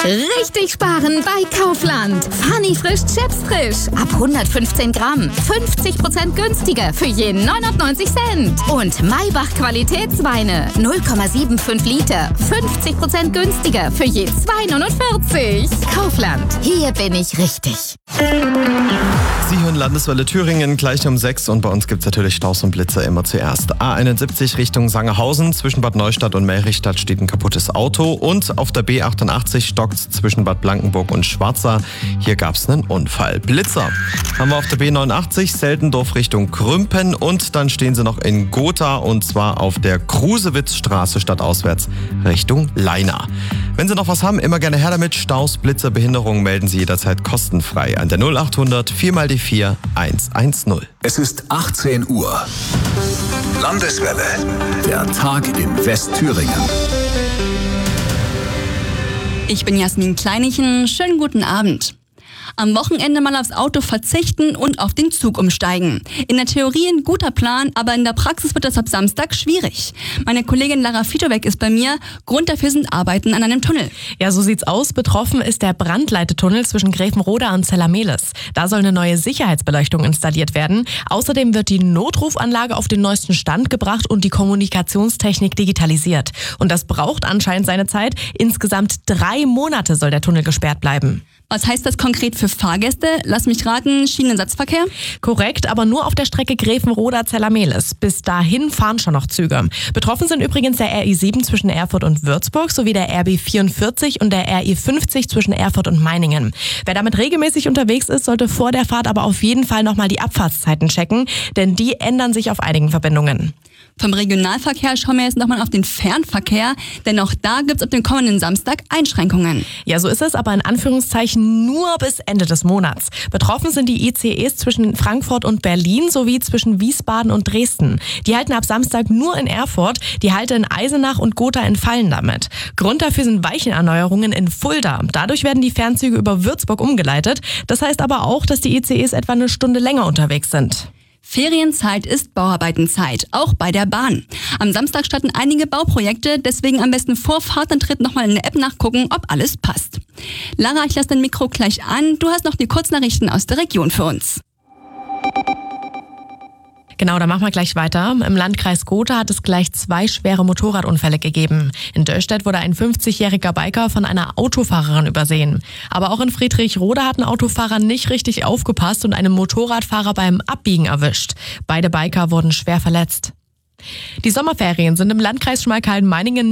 Richtig sparen bei Kaufland. Funny frisch Chips frisch. Ab 115 Gramm. 50% günstiger für je 99 Cent. Und Maybach Qualitätsweine. 0,75 Liter. 50% günstiger für je 2,49. Kaufland. Hier bin ich richtig. Sie hören Landeswelle Thüringen gleich um 6 und bei uns gibt es natürlich Staus und Blitzer immer zuerst. A71 Richtung Sangerhausen, zwischen Bad Neustadt und Melrichstadt steht ein kaputtes Auto und auf der B88 stockt zwischen Bad Blankenburg und Schwarza. Hier gab es einen Unfall. Blitzer haben wir auf der B89 Seldendorf Richtung Krümpen und dann stehen sie noch in Gotha und zwar auf der Krusewitzstraße stadtauswärts Richtung Leina. Wenn Sie noch was haben, immer gerne her damit. Staus, Blitzer, Behinderungen melden Sie jederzeit kostenfrei an der 0800 4x4 110. Es ist 18 Uhr. Landeswelle. Der Tag in Westthüringen. Ich bin Jasmin Kleinichen. Schönen guten Abend. Am Wochenende mal aufs Auto verzichten und auf den Zug umsteigen. In der Theorie ein guter Plan, aber in der Praxis wird das ab Samstag schwierig. Meine Kollegin Lara Fitowek ist bei mir. Grund dafür sind Arbeiten an einem Tunnel. Ja, so sieht's aus. Betroffen ist der Brandleitetunnel zwischen Grevenroda und Zellamelis. Da soll eine neue Sicherheitsbeleuchtung installiert werden. Außerdem wird die Notrufanlage auf den neuesten Stand gebracht und die Kommunikationstechnik digitalisiert. Und das braucht anscheinend seine Zeit. Insgesamt 3 Monate soll der Tunnel gesperrt bleiben. Was heißt das konkret für Fahrgäste? Lass mich raten, Schienenersatzverkehr? Korrekt, aber nur auf der Strecke Grevenroda-Zellamelis. Bis dahin fahren schon noch Züge. Betroffen sind übrigens der RI7 zwischen Erfurt und Würzburg sowie der RB 44 und der RI 50 zwischen Erfurt und Meiningen. Wer damit regelmäßig unterwegs ist, sollte vor der Fahrt aber auf jeden Fall nochmal die Abfahrtszeiten checken, denn die ändern sich auf einigen Verbindungen. Vom Regionalverkehr schauen wir jetzt nochmal auf den Fernverkehr, denn auch da gibt's ab dem kommenden Samstag Einschränkungen. Ja, so ist es, aber in Anführungszeichen nur bis Ende des Monats. Betroffen sind die ICEs zwischen Frankfurt und Berlin sowie zwischen Wiesbaden und Dresden. Die halten ab Samstag nur in Erfurt, die Halte in Eisenach und Gotha entfallen damit. Grund dafür sind Weichenerneuerungen in Fulda. Dadurch werden die Fernzüge über Würzburg umgeleitet. Das heißt aber auch, dass die ICEs etwa eine Stunde länger unterwegs sind. Ferienzeit ist Bauarbeitenzeit, auch bei der Bahn. Am Samstag starten einige Bauprojekte, deswegen am besten vor Fahrtantritt nochmal in der App nachgucken, ob alles passt. Lara, ich lasse dein Mikro gleich an. Du hast noch die Kurznachrichten aus der Region für uns. Genau, da machen wir gleich weiter. Im Landkreis Gotha hat es gleich 2 schwere Motorradunfälle gegeben. In Döllstedt wurde ein 50-jähriger Biker von einer Autofahrerin übersehen. Aber auch in Friedrichroda hat ein Autofahrer nicht richtig aufgepasst und einen Motorradfahrer beim Abbiegen erwischt. Beide Biker wurden schwer verletzt. Die Sommerferien sind im Landkreis Schmalkalden-Meiningen